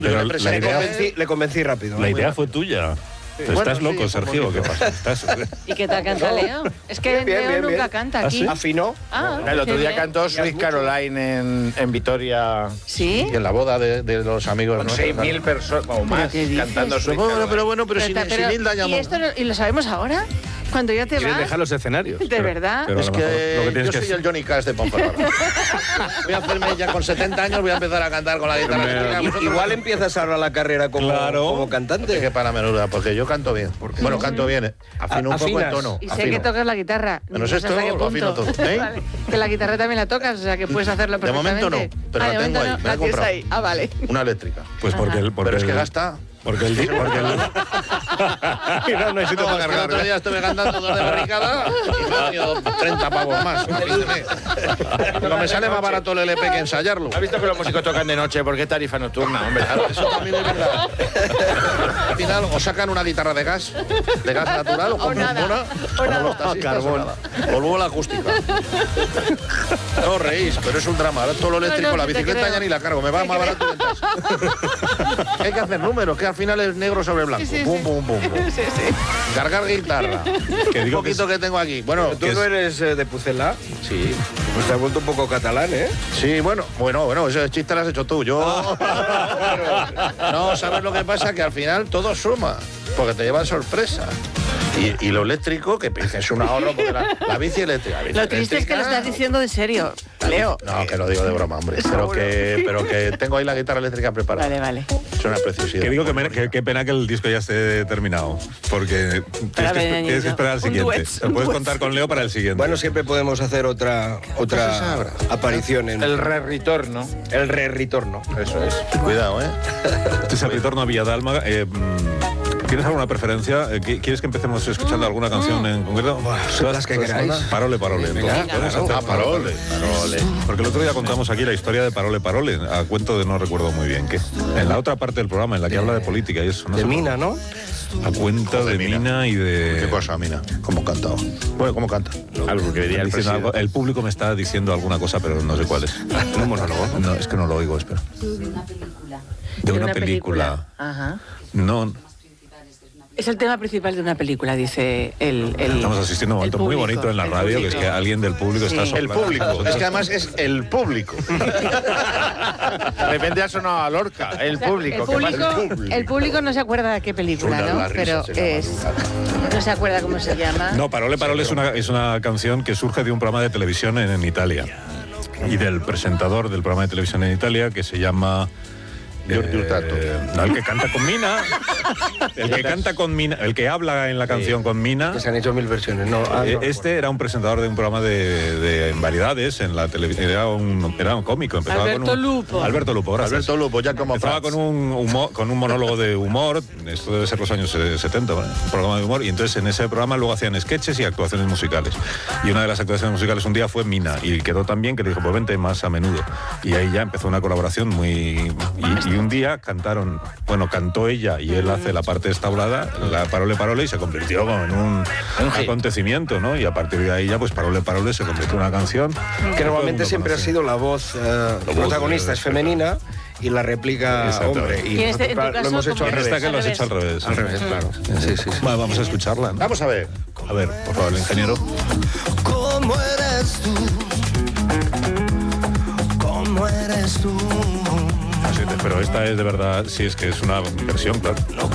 Pero le convencí rápido. La idea fue tuya. Estás loco, Sergio, ¿qué pasa? ¿Y qué tal canta Leo? Es que Leo nunca canta aquí. ¿Afinó? El otro día cantó Sweet Caroline en Vitoria. ¿Sí? Y en la boda de los amigos. Con nuestros, 6.000 personas o más cantando Sweet Caroline. Pero sin Hilda ya... ¿Y lo sabemos ahora? Cuando ya te ¿Quieres vas. dejar los escenarios? ¿De verdad? Pero Es que yo soy el Johnny Cash de Ponferrada. Voy a hacerme ya con 70 años, voy a empezar a cantar con la guitarra eléctrica. Igual empiezas ahora la carrera como cantante. Es que para menuda, porque yo canto bien. Bueno, canto bien. Afino un poco el tono. Y sé que tocas la guitarra. Menos No sé esto, hasta qué lo punto. afino todo. ¿Eh? Vale. Que la guitarra también la tocas, o sea que puedes hacerlo De perfectamente. momento no, pero de la tengo momento ahí. no, Me la la he tienes comprado. ahí. Ah, vale. Una eléctrica. Pues porque Pero es que gasta... Porque el no necesito pagar nada. El otro día estuve cantando 2 de barricada y me han venido 30 pavos más. Pero me sale más barato el LP que ensayarlo. ¿Has visto que los músicos tocan de noche? ¿Por qué tarifa nocturna, hombre? Claro, eso también es verdad. Al final o sacan una guitarra de gas natural, o compran una, como los taxistas, carbón. o luego la acústica. No os reís, pero es un drama. Ahora todo lo eléctrico, la sí te bicicleta creo. ya ni la cargo, me va más barato que el taxi. Hay que hacer números, que al final es negro sobre blanco. Sí, sí, Pum, sí. pum, pum, pum. Sí, sí. Cargar guitarra. Que digo Un poquito que tengo aquí. Bueno, ¿Tú no eres de Pucela? sí. Pues te has vuelto un poco catalán, ¿eh? Sí, bueno, ese chiste lo has hecho tú. Yo. No, ¿sabes lo que pasa? Que al final todo suma, porque te llevan sorpresa. Y lo eléctrico, que es un ahorro, porque la bici eléctrica. Lo triste es que lo estás diciendo de serio, Leo. No, que lo digo de broma, hombre. Pero que tengo ahí la guitarra eléctrica preparada. Vale. Es una preciosidad. Que digo que qué pena que el disco ya esté terminado, porque tienes que esperar al siguiente. Puedes contar con Leo para el siguiente. Bueno, siempre podemos hacer otra aparición en El re-retorno. el re-retorno. Eso es. Cuidado, ¿eh? Este es el retorno a Villadalma. ¿Tienes alguna preferencia? ¿Quieres que empecemos escuchando alguna canción en concreto? Las que queráis. Parole. Venga. Podemos hacer Parole. Porque el otro día contamos aquí la historia de Parole, a cuento de no recuerdo muy bien qué. En la otra parte del programa, en la que habla de política y eso. De Mina, ¿no? A cuenta de Mina y de... ¿Qué cosa, Mina? ¿Cómo canta? Bueno, ¿cómo canta? Algo que diría el Diciendo presidente. el público me está diciendo alguna cosa, pero no sé cuál es. ¿Un monólogo? No, es que no lo oigo, espera. De una película. Ajá. No... Es el tema principal de una película, dice el Estamos asistiendo a un momento muy público, bonito en la el radio, que es público. que alguien del público está Sí. El soplando. público. Es que además es el público. De repente ha sonado a Lorca. El público. ¿qué pasa? El público no se acuerda de qué película, Una ¿no? la risa Pero se llama. no se acuerda cómo se llama. No, Parole es una canción que surge de un programa de televisión en Italia y del presentador del programa de televisión en Italia que se llama... Giorgio Hurtado. No, el que canta con Mina. El que canta con Mina, el que habla en la canción con Mina. Que se han hecho 1000 versiones. No, Este era un presentador de un programa de variedades en la televisión. Era un cómico. Empezaba Alberto con un, Lupo. Alberto Lupo, gracias. Alberto Lupo, ya como Empezaba Prats. con un monólogo de humor, esto debe ser los años 70, ¿vale? Un programa de humor, y entonces en ese programa luego hacían sketches y actuaciones musicales. Y una de las actuaciones musicales un día fue Mina, y quedó tan bien que le dijo, pues vente más a menudo. Y ahí ya empezó una colaboración muy... Y un día cantó ella y él hace la parte establada, la Parole, y se convirtió como en un acontecimiento, ¿no? Y a partir de ahí ya, pues Parole se convirtió en una canción. que normalmente siempre ha sido la voz protagonista, es femenina y la réplica Exacto. hombre. Y Y en tu nosotros caso, lo hemos hecho ¿cómo al En es? esta revés. que lo has hecho al revés. Al revés, claro. Sí. Bueno, vamos a escucharla, ¿no? Vamos a ver. A ver, por favor, el ingeniero. ¿Cómo eres tú? ¿Cómo eres tú? Pero esta es de verdad, sí, es que es una versión, claro.